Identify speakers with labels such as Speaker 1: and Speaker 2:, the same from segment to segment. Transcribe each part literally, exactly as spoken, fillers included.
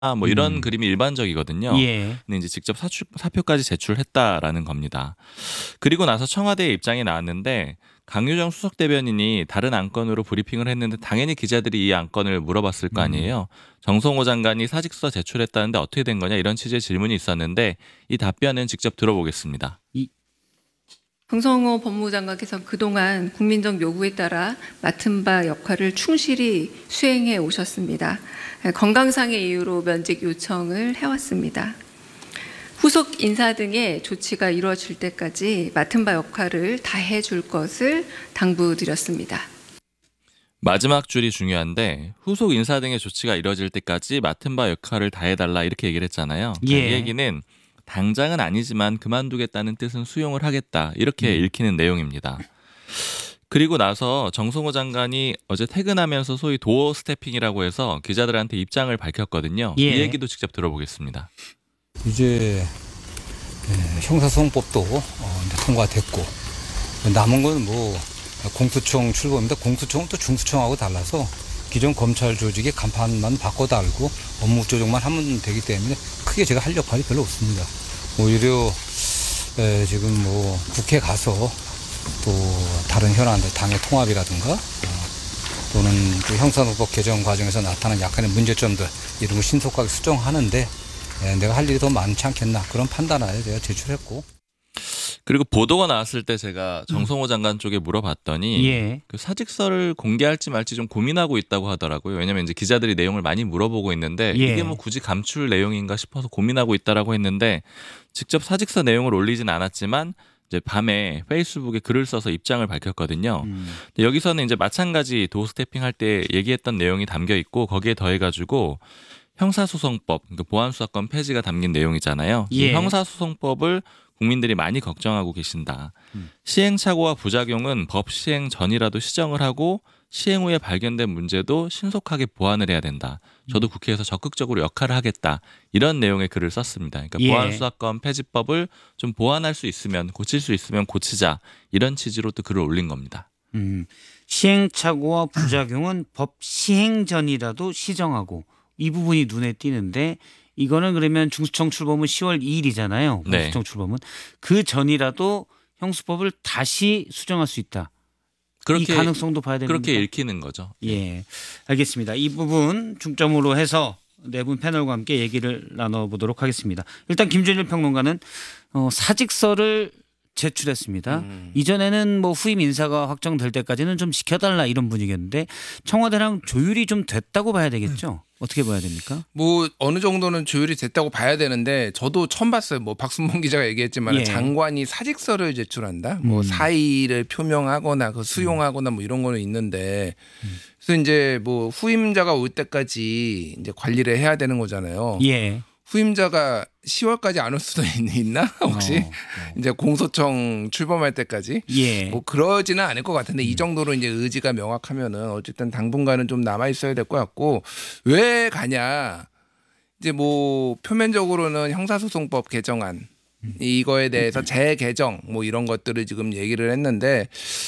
Speaker 1: 뭐 이런
Speaker 2: 음.
Speaker 1: 그림이 일반적이거든요.
Speaker 2: 예.
Speaker 1: 근데 이제 직접 사출, 사표까지 제출했다라는 겁니다. 그리고 나서 청와대의 입장이 나왔는데 강유정 수석 대변인이 다른 안건으로 브리핑을 했는데 당연히 기자들이 이 안건을 물어봤을 거
Speaker 2: 음.
Speaker 1: 아니에요. 정성호 장관이 사직서 제출했다는데 어떻게 된 거냐 이런 취지의 질문이 있었는데 이 답변은 직접 들어보겠습니다.
Speaker 2: 이,
Speaker 3: 정성호 법무장관께서 그동안 국민적 요구에 따라 맡은 바 역할을 충실히 수행해 오셨습니다. 건강상의 이유로 면직 요청을 해왔습니다. 후속 인사 등의 조치가 이루어질 때까지 맡은 바 역할을 다해 줄 것을 당부드렸습니다.
Speaker 1: 마지막 줄이 중요한데 후속 인사 등의 조치가 이뤄질 때까지 맡은 바 역할을 다해달라 이렇게 얘기를 했잖아요. 그러니까
Speaker 2: 예.
Speaker 1: 이 얘기는 당장은 아니지만 그만두겠다는 뜻은 수용을 하겠다 이렇게
Speaker 2: 음.
Speaker 1: 읽히는 내용입니다. 그리고 나서 정성호 장관이 어제 퇴근하면서 소위 도어 스태핑이라고 해서 기자들한테 입장을 밝혔거든요.
Speaker 2: 예.
Speaker 1: 이 얘기도 직접 들어보겠습니다.
Speaker 4: 이제 형사소송법도 어, 이제 통과됐고 남은 건 뭐 공수처 출범인데 공수처는 또 중수청하고 달라서 기존 검찰 조직의 간판만 바꿔 달고 업무 조정만 하면 되기 때문에 크게 제가 할 역할이 별로 없습니다. 오히려 에, 지금 뭐 국회 가서 또 다른 현안들 당의 통합이라든가 어, 또는 그 형사소송법 개정 과정에서 나타난 약간의 문제점들 이런 거 신속하게 수정하는데 에, 내가 할 일이 더 많지 않겠나 그런 판단하에 제가 제출했고.
Speaker 1: 그리고 보도가 나왔을 때 제가 정성호 장관 쪽에 물어봤더니
Speaker 2: 예.
Speaker 1: 그 사직서를 공개할지 말지 좀 고민하고 있다고 하더라고요. 왜냐하면 이제 기자들이 내용을 많이 물어보고 있는데
Speaker 2: 예.
Speaker 1: 이게 뭐 굳이 감출 내용인가 싶어서 고민하고 있다라고 했는데 직접 사직서 내용을 올리진 않았지만 이제 밤에 페이스북에 글을 써서 입장을 밝혔거든요.
Speaker 2: 음.
Speaker 1: 근데 여기서는 이제 마찬가지 도어 스태핑 할 때 얘기했던 내용이 담겨 있고 거기에 더해가지고 형사소송법, 그러니까 보안수사권 폐지가 담긴 내용이잖아요. 이
Speaker 2: 예.
Speaker 1: 형사소송법을 국민들이 많이 걱정하고 계신다.
Speaker 2: 음.
Speaker 1: 시행착오와 부작용은 법 시행 전이라도 시정을 하고 시행 후에 발견된 문제도 신속하게 보완을 해야 된다. 저도 국회에서 적극적으로 역할을 하겠다. 이런 내용의 글을 썼습니다. 그러니까
Speaker 2: 예.
Speaker 1: 보안수사권 폐지법을 좀 보완할 수 있으면 고칠 수 있으면 고치자. 이런 취지로 또 글을 올린 겁니다.
Speaker 2: 음. 시행착오와 부작용은 법 시행 전이라도 시정하고 이 부분이 눈에 띄는데 이거는 그러면 중수청 출범은 시월 이일이잖아요.
Speaker 1: 네.
Speaker 2: 중수청 출범은 그 전이라도 형수법을 다시 수정할 수 있다. 이 가능성도 봐야 됩니다.
Speaker 1: 그렇게 읽히는 거죠.
Speaker 2: 예, 알겠습니다. 이 부분 중점으로 해서 네 분 패널과 함께 얘기를 나눠보도록 하겠습니다. 일단 김준일 평론가는 어, 사직서를 제출했습니다.
Speaker 5: 음.
Speaker 2: 이전에는 뭐 후임 인사가 확정될 때까지는 좀 지켜달라 이런 분위기였는데 청와대랑 조율이 좀 됐다고 봐야 되겠죠? 어떻게 봐야 됩니까?
Speaker 5: 뭐 어느 정도는 조율이 됐다고 봐야 되는데 저도 처음 봤어요. 뭐 박순봉 기자가 얘기했지만
Speaker 2: 예.
Speaker 5: 장관이 사직서를 제출한다. 뭐
Speaker 2: 음.
Speaker 5: 사의를 표명하거나 그 수용하거나 뭐 이런 거는 있는데 그래서 이제 뭐 후임자가 올 때까지 이제 관리를 해야 되는 거잖아요.
Speaker 2: 예.
Speaker 5: 후임자가 시월까지 안 올 수도 있- 있나 혹시
Speaker 2: 어, 어.
Speaker 5: 이제 공소청 출범할 때까지
Speaker 2: 예.
Speaker 5: 뭐 그러지는 않을 것 같은데 이 정도로 이제 의지가 명확하면은 어쨌든 당분간은 좀 남아 있어야 될 것 같고 왜 가냐 이제 뭐 표면적으로는 형사소송법 개정안 이거에 대해서 재개정 뭐 이런 것들을 지금 얘기를 했는데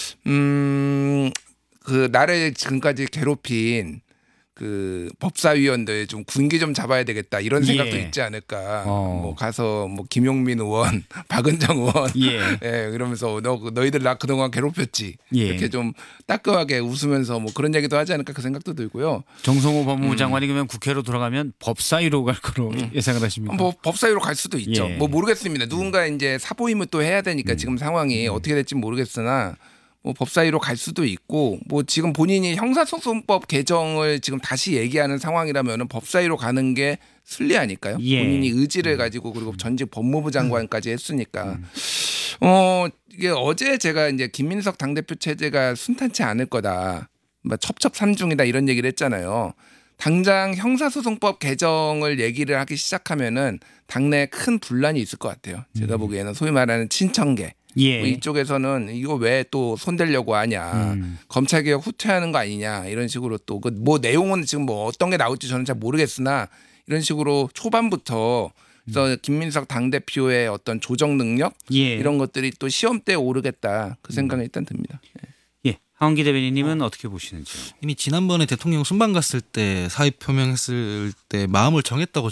Speaker 5: 음 그 나를 지금까지 괴롭힌 그 법사위원들 좀 군기 좀 잡아야 되겠다 이런 생각도
Speaker 2: 예.
Speaker 5: 있지 않을까.
Speaker 2: 어.
Speaker 5: 뭐 가서 뭐 김용민 의원, 박은정 의원,
Speaker 2: 예.
Speaker 5: 예, 이러면서 너 너희들 나 그동안 괴롭혔지.
Speaker 2: 예.
Speaker 5: 이렇게 좀 따끔하게 웃으면서 뭐 그런 얘기도 하지 않을까 그 생각도 들고요.
Speaker 2: 정성호 법무부 장관이 그러면 국회로 돌아가면 법사위로 갈 거로 예상을 하십니까?
Speaker 5: 뭐 법사위로 갈 수도 있죠.
Speaker 2: 예.
Speaker 5: 뭐 모르겠습니다. 누군가 이제 사보임을 또 해야 되니까 지금 상황이 어떻게 될지 모르겠으나 뭐 법사위로 갈 수도 있고 뭐 지금 본인이 형사소송법 개정을 지금 다시 얘기하는 상황이라면은 법사위로 가는 게 순리아닐까요?
Speaker 2: 예.
Speaker 5: 본인이 의지를 가지고 그리고 전직 법무부 장관까지 했으니까 어 이게 어제 제가 이제 김민석 당대표 체제가 순탄치 않을 거다. 뭐 첩첩산중이다 이런 얘기를 했잖아요. 당장 형사소송법 개정을 얘기를 하기 시작하면은 당내에 큰 분란이 있을 것 같아요. 제가 보기에는 소위 말하는 친청계.
Speaker 2: 예.
Speaker 5: 뭐 이쪽에서는 이거 왜 또 손대려고 하냐,
Speaker 2: 음.
Speaker 5: 검찰개혁 후퇴하는 거 아니냐 이런 식으로 또 그 뭐 내용은 지금 뭐 어떤 게 나올지 저는 잘 모르겠으나 이런 식으로 초반부터 그래서 김민석 당 대표의 어떤 조정 능력
Speaker 2: 예.
Speaker 5: 이런 것들이 또 시험대에 오르겠다 그 생각이 일단 듭니다.
Speaker 2: 예. 황기 대변인님은 어. 어떻게 보시는지요?
Speaker 6: 이미 지난번에 대통령 순방 갔을 때 사의 표명했을 때 마음을 정했다고